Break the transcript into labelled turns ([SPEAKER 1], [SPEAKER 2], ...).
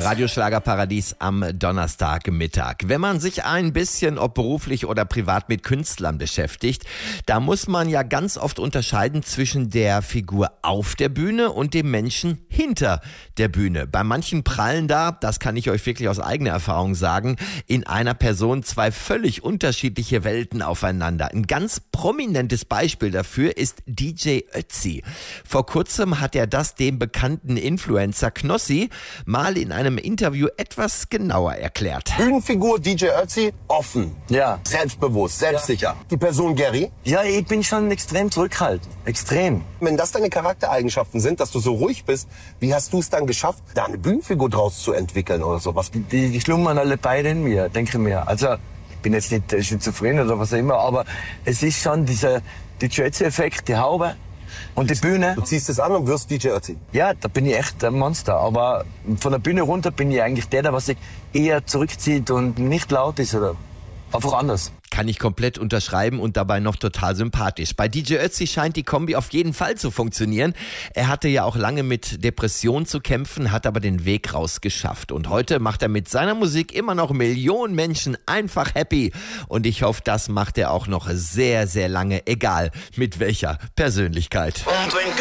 [SPEAKER 1] Radioschlagerparadies am Donnerstagmittag. Wenn man sich ein bisschen, ob beruflich oder privat, mit Künstlern beschäftigt, da muss man ja ganz oft unterscheiden zwischen der Figur auf der Bühne und dem Menschen hinter der Bühne. Bei manchen prallen da, das kann ich euch wirklich aus eigener Erfahrung sagen, in einer Person zwei völlig unterschiedliche Welten aufeinander. Ein ganz prominentes Beispiel dafür ist DJ Ötzi. Vor kurzem hat er das dem bekannten Influencer Knossi mal in einem Interview etwas genauer erklärt.
[SPEAKER 2] Bühnenfigur DJ Ötzi, offen,
[SPEAKER 3] Ja.
[SPEAKER 2] selbstbewusst, selbstsicher. Ja. Die Person Gary?
[SPEAKER 3] Ja, ich bin schon extrem zurückhaltend. Extrem.
[SPEAKER 2] Wenn das deine Charaktereigenschaften sind, dass du so ruhig bist, wie hast du es dann geschafft, da eine Bühnenfigur draus zu entwickeln oder sowas?
[SPEAKER 3] Die schlummern alle beide in mir, denke ich mir. Also, ich bin jetzt nicht schizophren oder was auch immer, aber es ist schon dieser DJ Ötzi-Effekt, die Haube und die Bühne.
[SPEAKER 2] Du ziehst es an und wirst DJ Ötzi.
[SPEAKER 3] Ja, da bin ich echt ein Monster. Aber von der Bühne runter bin ich eigentlich der was sich eher zurückzieht und nicht laut ist oder einfach anders.
[SPEAKER 1] Kann ich komplett unterschreiben und dabei noch total sympathisch. Bei DJ Ötzi scheint die Kombi auf jeden Fall zu funktionieren. Er hatte ja auch lange mit Depressionen zu kämpfen, hat aber den Weg rausgeschafft. Und heute macht er mit seiner Musik immer noch Millionen Menschen einfach happy. Und ich hoffe, das macht er auch noch sehr, sehr lange, egal mit welcher Persönlichkeit.
[SPEAKER 4] Und wenn